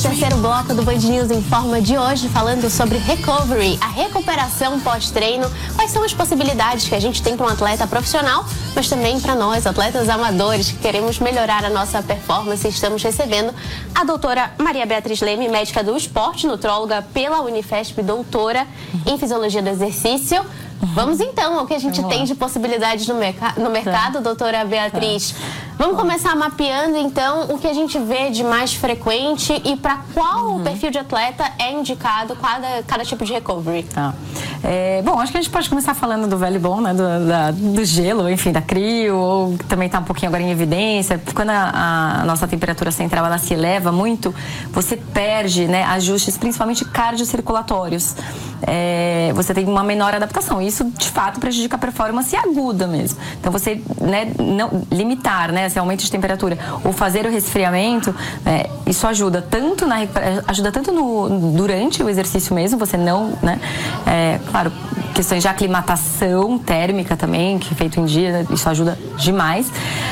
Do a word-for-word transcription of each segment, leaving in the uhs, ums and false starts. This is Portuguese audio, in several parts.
terceiro bloco do Band News Informa de hoje, falando sobre recovery, a recuperação pós-treino. Quais são as possibilidades que a gente tem para um atleta profissional, mas também para nós, atletas amadores, que queremos melhorar a nossa performance. Estamos recebendo a doutora Maria Beatriz Leme, médica do esporte, nutróloga pela Unifesp, doutora em Fisiologia do Exercício. Vamos então ao que a gente Vamos tem lá. de possibilidades no, merc no mercado, tá. doutora Beatriz. Tá. Vamos começar mapeando então o que a gente vê de mais frequente e para qual uhum. perfil de atleta é indicado cada, cada tipo de recovery. Tá. É, bom, acho que a gente pode começar falando do velho bom, né, do, da, do gelo, enfim, da crio, ou também está um pouquinho agora em evidência. Quando a, a nossa temperatura central ela se eleva muito, você perde, né, ajustes principalmente cardiocirculatórios. É, você tem uma menor adaptação. Isso, de fato, prejudica a performance aguda mesmo. Então, você, né, não, limitar, né, esse aumento de temperatura ou fazer o resfriamento, é, isso ajuda tanto, na, ajuda tanto no, durante o exercício mesmo, você não, né, é, claro, questões de aclimatação térmica também, que é feito em dia, isso ajuda demais.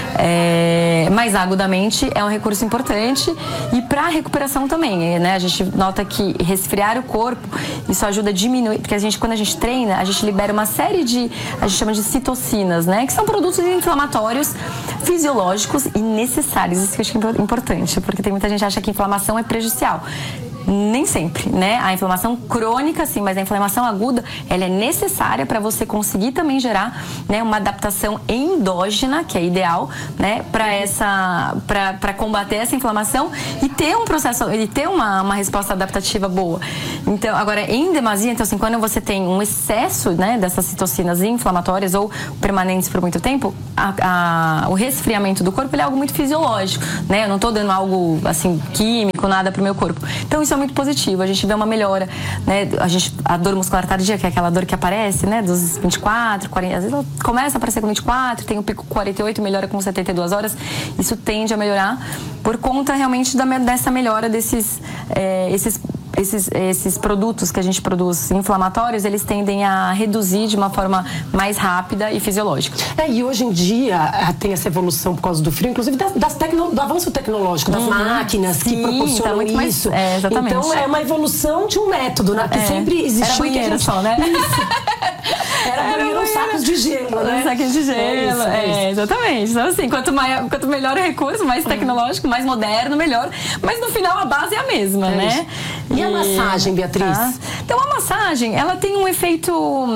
É, mas agudamente é um recurso importante e para a recuperação também, né? A gente nota que resfriar o corpo, isso ajuda a diminuir, porque a gente, quando a gente treina, a gente libera uma série de, a gente chama de citocinas, né? Que são produtos inflamatórios fisiológicos e necessários. Isso que eu acho que é importante, porque tem muita gente que acha que inflamação é prejudicial. Nem sempre, né? A inflamação crônica, sim, mas a inflamação aguda, ela é necessária para você conseguir também gerar, né, uma adaptação endógena, que é ideal, né, para essa, para combater essa inflamação e ter um processo, e ter uma, uma resposta adaptativa boa. Então, agora, em demasia, então, assim, quando você tem um excesso, né, dessas citocinas inflamatórias ou permanentes por muito tempo, a, a, o resfriamento do corpo ele é algo muito fisiológico, né? Eu não estou dando algo, assim, químico, nada para o meu corpo. Então, isso é muito positivo, a gente vê uma melhora, né? A, gente, a dor muscular tardia, que é aquela dor que aparece, né? Dos vinte e quatro, quarenta, às vezes ela começa a aparecer com vinte e quatro, tem o pico quarenta e oito, melhora com setenta e duas horas. Isso tende a melhorar por conta realmente da, dessa melhora desses é, esses Esses, esses produtos que a gente produz inflamatórios, eles tendem a reduzir de uma forma mais rápida e fisiológica. É, e hoje em dia tem essa evolução por causa do frio, inclusive das, das tecno, do avanço tecnológico, das uhum. máquinas Sim, que proporcionam tá muito isso. Mais, é, exatamente. Então é uma evolução de um método, né? Que é. sempre existiu. Era banheiro gente... só, né? Isso. Era banheiro, uns sacos de gelo, né? Sacos de gelo, é, isso, é, é isso. Exatamente. Então, assim, quanto, mais, quanto melhor o recurso, mais tecnológico, mais moderno, melhor. Mas no final a base é a mesma, é né? E, e a massagem, Beatriz? Tá. Então, a massagem, ela tem um efeito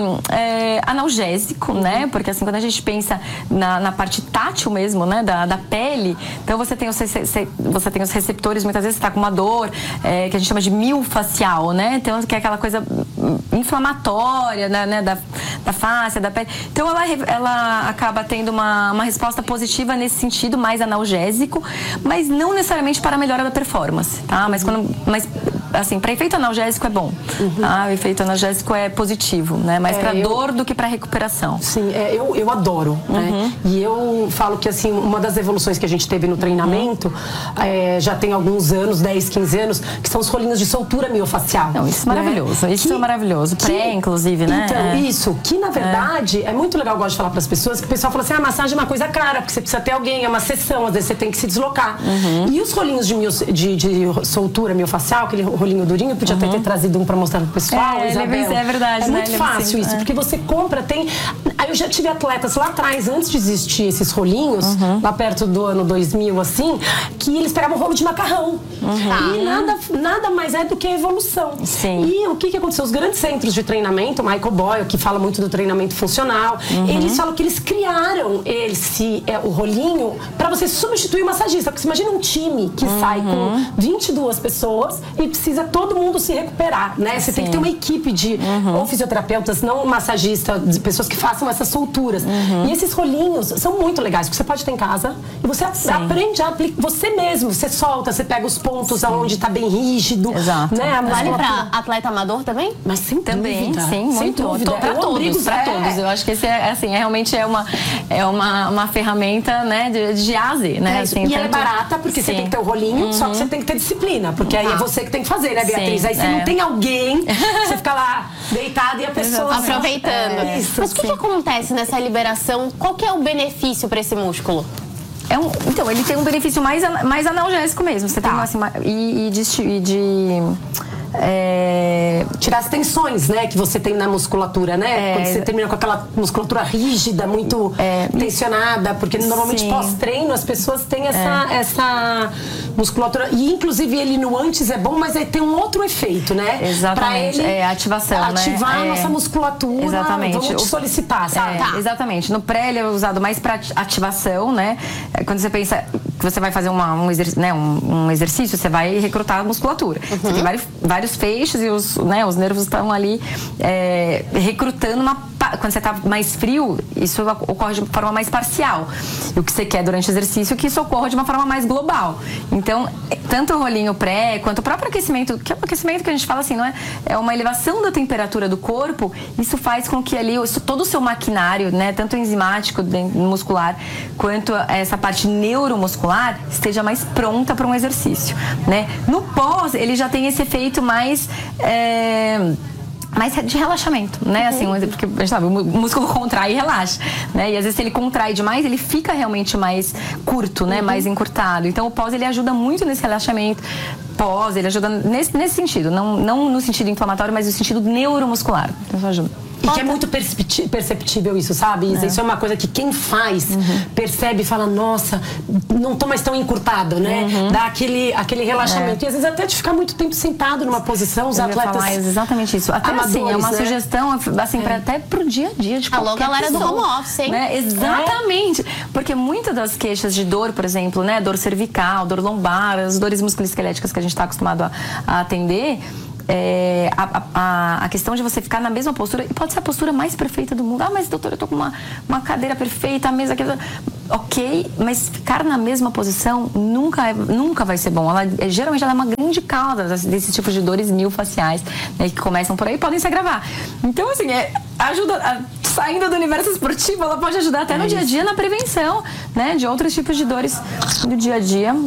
é, analgésico, né? Porque, assim, quando a gente pensa na, na parte tátil mesmo, né? Da, da pele, então você tem, os, você tem os receptores, muitas vezes você tá com uma dor, é, que a gente chama de miofascial, né? Então, que é aquela coisa inflamatória, né? né da, da face, da pele. Então, ela, ela acaba tendo uma, uma resposta positiva nesse sentido, mais analgésico, mas não necessariamente para a melhora da performance, tá? Mas, quando, mas assim, para efeito analgésico é bom, uhum. tá? O efeito analgésico é positivo, né? Mais é, para eu... dor do que para recuperação. Sim, é, eu, eu adoro, uhum. né? E eu falo que, assim, uma das evoluções que a gente teve no treinamento, uhum. é, já tem alguns anos, dez, quinze anos, que são os rolinhos de soltura miofascial. Não, isso é maravilhoso, né? Isso que, é maravilhoso. Pré, inclusive, né? Então, é. isso, que na verdade é. é muito legal, eu gosto de falar para as pessoas, que o pessoal fala assim, ah, a massagem é uma coisa cara, porque você precisa ter alguém, é uma sessão, às vezes você tem que se deslocar. Uhum. E os rolinhos de, mio, de, de soltura miofascial, aquele rolinho durinho, eu podia uhum. até ter trazido um para mostrar pro pessoal, é, Isabel. É verdade, é né? muito fácil isso, é. porque você compra, tem... Aí eu já tive atletas lá atrás, antes de existir esses rolinhos, uhum. lá perto do ano dois mil, assim, que eles pegavam rolo de macarrão. Uhum. E nada, nada mais é do que a evolução. Sim. E o que que aconteceu? Os grandes centros de treinamento, o Michael Boyle, que fala muito do treinamento funcional, uhum. eles falam que eles criaram esse, é, o rolinho para você substituir o massagista. Porque você imagina um time que uhum. sai com vinte e duas pessoas e precisa todo mundo se recuperar, né? Você Sim. tem que ter uma equipe de uhum. ou fisioterapeutas, não massagista, de pessoas que façam essas solturas. Uhum. E esses rolinhos são muito legais, porque você pode ter em casa e você Sim. aprende a aplicar você mesmo. Você solta, você pega os pontos Sim. onde tá bem rígido. Exato. Né? Vale pra atleta amador também? Mas sem também, dúvida. sim, sem muito. dúvida. Para todos, para é. todos. Eu acho que esse é, assim, é, realmente é uma, é uma, uma ferramenta, né, de, de A a Z, né? É assim, e tanto... ela é barata, porque sim. você tem que ter o rolinho, uhum. só que você tem que ter disciplina, porque aí ah. é você que tem que fazer, né, Beatriz? Sim, aí você é. não tem alguém, você fica lá deitada e a pessoa... Aproveitando. É, isso, Mas o que, que acontece nessa liberação? Qual que é o benefício para esse músculo? É um, então, ele tem um benefício mais, mais analgésico mesmo. Você tá. tem assim, e, e de... E de É... tirar as tensões, né, que você tem na musculatura, né? É... Quando você termina com aquela musculatura rígida, muito é... tensionada, porque normalmente pós-treino as pessoas têm essa, é... essa musculatura. E inclusive ele no antes é bom, mas aí tem um outro efeito, né? Exatamente. Pra ele é ativação, ativar né? a nossa musculatura. Exatamente. Vamos te solicitar, sabe? É, tá. Exatamente. No pré ele é usado mais para ativação, né? Quando você pensa que você vai fazer uma, um, exerc né, um, um exercício, você vai recrutar a musculatura. Uhum. Você tem vários, vários feixes e os, né, os nervos estão ali é, recrutando uma... Quando você está mais frio, isso ocorre de uma forma mais parcial. E o que você quer durante o exercício é que isso ocorra de uma forma mais global. Então, tanto o rolinho pré, quanto o próprio aquecimento, que é um aquecimento que a gente fala assim, não é? É uma elevação da temperatura do corpo, isso faz com que ali todo o seu maquinário, né, tanto enzimático, muscular, quanto essa parte neuromuscular, esteja mais pronta para um exercício, né? No pós, ele já tem esse efeito mais... É... mais de relaxamento, né? Assim, porque a gente sabe, o músculo contrai e relaxa, né? E às vezes se ele contrai demais, ele fica realmente mais curto, né? Uhum. Mais encurtado. Então o pós, ele ajuda muito nesse relaxamento. Pós, ele ajuda nesse, nesse sentido, não, não no sentido inflamatório, mas no sentido neuromuscular. Então isso ajuda. E que é muito perceptível isso, sabe, Isa? É. Isso é uma coisa que quem faz uhum. percebe e fala, nossa, não tô mais tão encurtado, né? Uhum. Dá aquele, aquele relaxamento. É. E às vezes até de ficar muito tempo sentado numa posição, os Eu atletas... Falar exatamente isso. Até amadores, assim, é uma né? sugestão, assim, é. pra, até pro dia a dia de qualquer Alô, galera pessoa, do home office, hein? Né? Exatamente. É. Porque muitas das queixas de dor, por exemplo, né? Dor cervical, dor lombar, as dores musculoesqueléticas que a gente tá acostumado a, a atender... É, a, a, a questão de você ficar na mesma postura, e pode ser a postura mais perfeita do mundo. Ah, mas doutora, eu tô com uma, uma cadeira perfeita, a mesa aqui. Ok, mas ficar na mesma posição nunca, é, nunca vai ser bom. Ela é, geralmente ela é uma grande causa desses tipos de dores miofasciais, né, que começam por aí e podem se agravar. Então, assim, é, ajuda. A, saindo do universo esportivo, ela pode ajudar até é no dia a dia na prevenção, né, de outros tipos de dores do dia a dia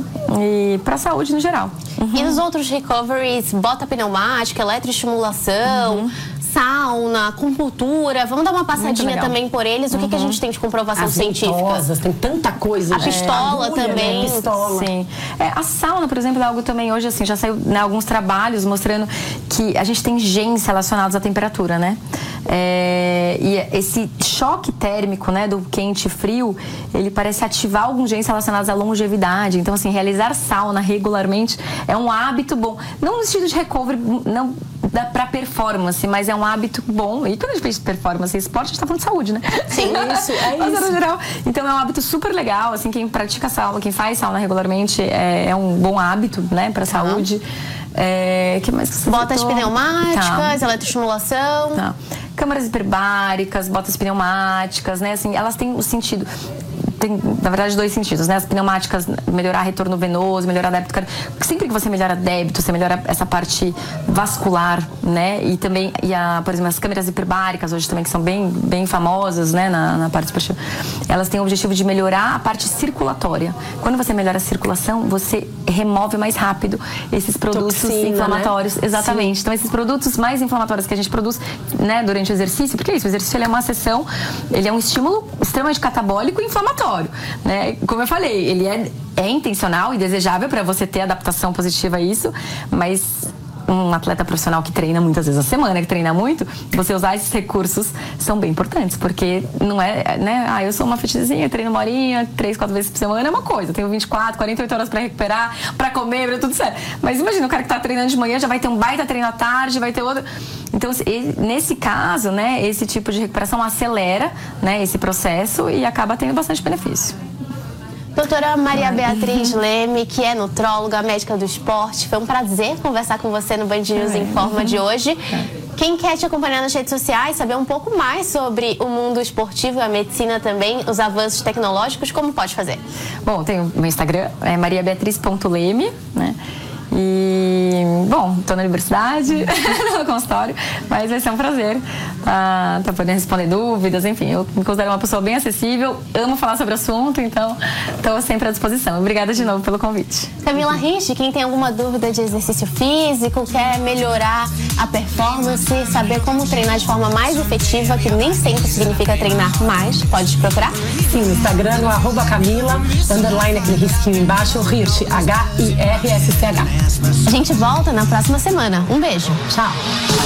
e para a saúde no geral. Uhum. E nos outros recoveries, bota pneumática, eletroestimulação, uhum. sauna, acupuntura, vamos dar uma passadinha também por eles. O que, uhum. que a gente tem de comprovação As científica? Ventosas, tem tanta coisa. A pistola é, agulha, também. Né? Pistola. Sim. É, a sauna, por exemplo, é algo também hoje, assim, já saiu, né, alguns trabalhos mostrando que a gente tem genes relacionados à temperatura, né? É, e esse choque térmico, né, do quente e frio, ele parece ativar alguns genes relacionados à longevidade. Então, assim, realizar sauna regularmente é um hábito bom. Não no sentido de recovery, não dá pra performance, mas é um hábito bom. E quando a gente fez performance e esporte, a gente tá falando de saúde, né? Sim, isso, é mas, isso. No geral, então é um hábito super legal, assim, quem pratica sauna, quem faz sauna regularmente é, é um bom hábito, né, pra saúde. É, que mais que você Botas citou? pneumáticas, Tá. eletroestimulação. Tá. Câmaras hiperbáricas, botas pneumáticas, né? Assim, elas têm o sentido... Tem, na verdade, dois sentidos, né? As pneumáticas, melhorar retorno venoso, melhorar débito cardíaco. Sempre que você melhora débito, você melhora essa parte vascular, né? E também, e a, por exemplo, as câmeras hiperbáricas, hoje também, que são bem, bem famosas, né? Na, na parte esportiva. Elas têm o objetivo de melhorar a parte circulatória. Quando você melhora a circulação, você remove mais rápido esses produtos Toxina, inflamatórios. Né? Exatamente. Sim. Então, esses produtos mais inflamatórios que a gente produz, né? Durante o exercício, porque é isso, o exercício ele é uma sessão, ele é um estímulo extremamente catabólico e inflamatório. Né? Como eu falei, ele é, é intencional e desejável para você ter adaptação positiva a isso, mas um atleta profissional que treina muitas vezes na semana, que treina muito, você usar esses recursos são bem importantes, porque não é, né? Ah, eu sou uma fitzinha, treino uma horinha, três, quatro vezes por semana, é uma coisa. Tenho vinte e quatro, quarenta e oito horas para recuperar, para comer, pra tudo certo. Mas imagina, o cara que tá treinando de manhã já vai ter um baita treino à tarde, vai ter outro... Então, nesse caso, né, esse tipo de recuperação acelera, né, esse processo e acaba tendo bastante benefício. Doutora Maria Beatriz Leme, que é nutróloga, médica do esporte, foi um prazer conversar com você no Band News é. Informa de hoje. Quem quer te acompanhar nas redes sociais, saber um pouco mais sobre o mundo esportivo e a medicina também, os avanços tecnológicos, como pode fazer? Bom, tem o meu Instagram, é maria beatriz ponto leme, né? E, bom, estou na universidade, no consultório, mas vai ser um prazer estar tá, tá podendo responder dúvidas, enfim, eu me considero uma pessoa bem acessível, amo falar sobre o assunto, então estou sempre à disposição. Obrigada de novo pelo convite. Camila Rich, quem tem alguma dúvida de exercício físico, quer melhorar a performance, saber como treinar de forma mais efetiva, que nem sempre significa treinar mais, pode te procurar? Sim, no Instagram, no arroba Camila, underline aquele risquinho embaixo, Hirsch, H I R S C H. A gente volta na próxima semana. Um beijo. Tchau.